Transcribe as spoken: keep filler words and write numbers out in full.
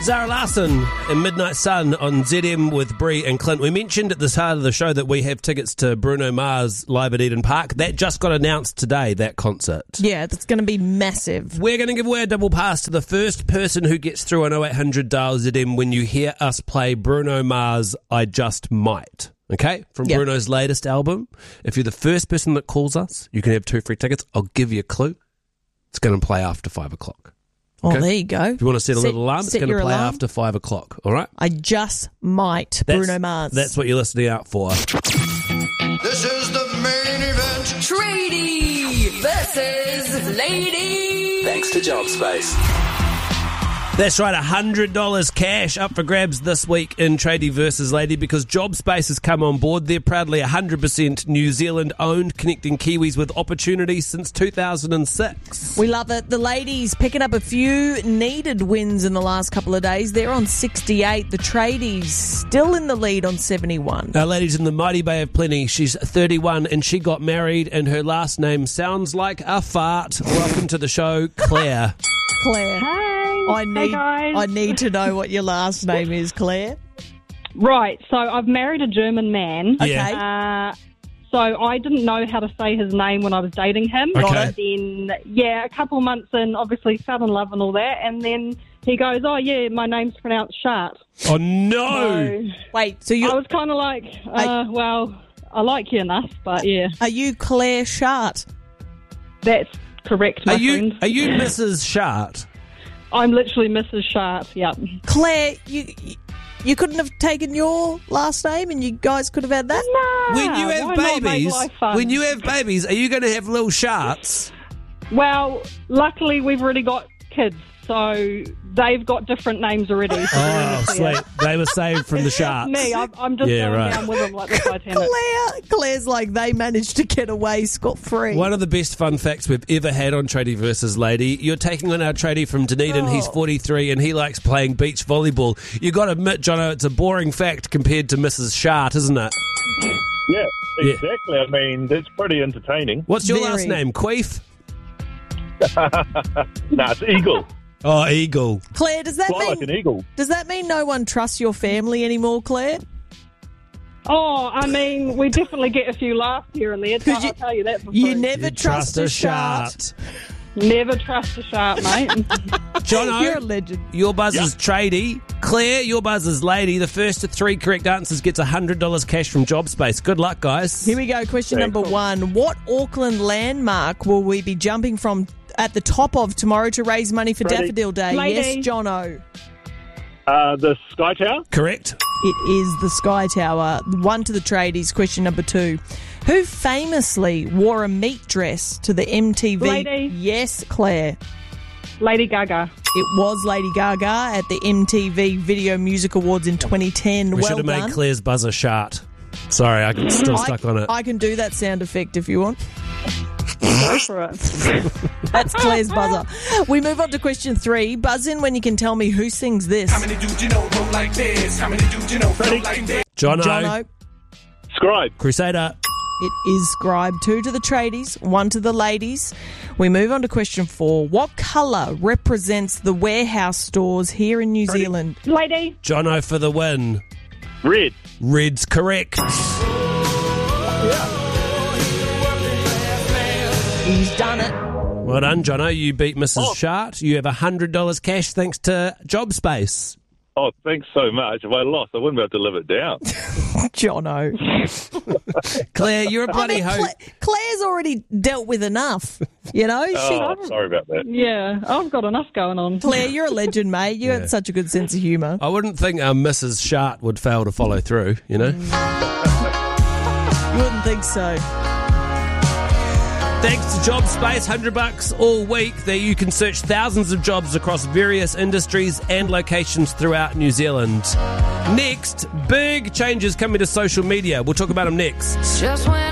Zara Larsson and Midnight Sun on Z M with Bree and Clint. We mentioned at the start of the show that we have tickets to Bruno Mars live at Eden Park. That just got announced today, that concert. Yeah, that's going to be massive. We're going to give away a double pass to the first person who gets through on oh eight hundred dial Z M when you hear us play Bruno Mars, I Just Might. Okay? From Yep. Bruno's latest album. If you're the first person that calls us, you can have two free tickets. I'll give you a clue. It's going to play after five o'clock. Oh, Okay. there you go. If you want to set a Set- little alarm, it's set going to your play alarm. after five o'clock. All right? I Just Might, That's- Bruno Mars. That's what you're listening out for. This is the main event. Tradie versus Lady. Thanks to JobSpace. That's right, one hundred dollars cash up for grabs this week in Tradie versus Lady because JobSpace has come on board. They're proudly one hundred percent New Zealand owned, connecting Kiwis with opportunities since two thousand six. We love it. The ladies picking up a few needed wins in the last couple of days. They're on sixty-eight. The tradies still in the lead on seventy-one. Our ladies in the Mighty Bay of Plenty, she's thirty-one and she got married and her last name sounds like a fart. Welcome to the show, Claire. Claire. Hey. I need, Hey guys. I need to know what your last name is, Claire. Right, so I've married a German man. Okay. Yeah. Uh, so I didn't know how to say his name when I was dating him. Okay. But then, yeah, a couple of months in, obviously fell in love and all that. And then he goes, oh, yeah, my name's pronounced Shart. Oh, no. So Wait, so you I was kind of like, uh, I- well, I like you enough, but yeah, are you Claire Shart? that's correct, my Are you, friend. are you Missus Shart? I'm literally Missus Shart, yep. Claire, you you couldn't have taken your last name and you guys could have had that? No, When you have why not make babies, life fun? when you have babies, are you going to have little Sharts? Well, luckily we've already got kids, so they've got different names already. So Oh, they're- sweet. They were saved from the Sharks. Me, I'm, I'm just Yeah, going right. down with them like the Titanic. Claire, Claire's like they managed to get away scot-free. One of the best fun facts we've ever had on Tradie versus Lady. You're taking on our tradie from Dunedin. Oh. He's forty-three and he likes playing beach volleyball. You got to admit, Jono, it's a boring fact compared to Missus Shart, isn't it? Yeah, Yeah. exactly. I mean, that's pretty entertaining. What's your Very. last name? Queef? Nah, it's eagle. Oh, Eagle. Claire, does that Fly mean like an eagle. does that mean no one trusts your family anymore, Claire? Oh, I mean, we definitely get a few laughs here and there. Could I'll you- tell you that for You free. never trust, a Shart. Never trust a shark, mate. Jono, You're a legend. your buzz is tradie. Claire, your buzz is lady. The first to three correct answers gets one hundred dollars cash from JobSpace. Good luck, guys. Here we go. Question Thanks. number one. What Auckland landmark will we be jumping from at the top of tomorrow to raise money for Ready. Daffodil Day? Lady. Yes, Jono. Uh, the Sky Tower? Correct. It is the Sky Tower. One to the tradies. Question number two. Who famously wore a meat dress to the M T V? Lady. Yes, Claire. Lady Gaga. It was Lady Gaga at the M T V Video Music Awards in twenty ten. We well should have made done. Claire's buzzer Shart. Sorry, I'm still I, stuck on it. I can do that sound effect if you want. Go for it. That's Claire's buzzer. We move on to question three. Buzz in when you can tell me who sings this. How many dudes you know roll like this? How many dudes you know flow like this? Jono, Jono. Scribe. Crusader. It is Scribe. Two to the tradies, one to the ladies. We move on to question four. What colour represents the warehouse stores here in New Zealand? Lady. Jono for the win. Red. Red's correct. He's done it. Well done, Jono. You beat Missus Oh. Shart. You have one hundred dollars cash thanks to JobSpace. Oh, thanks so much. If I lost, I wouldn't be able to live it down. Jono. Claire, you're a I bloody mean, hoe. Cla- Claire's already dealt with enough. You know? She, Oh, sorry about that. Yeah, I've got enough going on. Claire, you're a legend, mate. You Yeah. got such a good sense of humour. I wouldn't think um, Missus Shart would fail to follow through, you know? You wouldn't think so. Thanks to JobSpace, one hundred bucks all week. There you can search thousands of jobs across various industries and locations throughout New Zealand. Next, big changes coming to social media. We'll talk about them next. Just when